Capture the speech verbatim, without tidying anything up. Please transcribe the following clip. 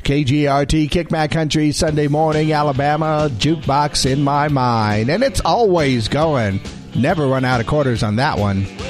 K G R T, Kickback Country, Sunday morning, Alabama, jukebox in my mind. And it's always going. Never run out of quarters on that one.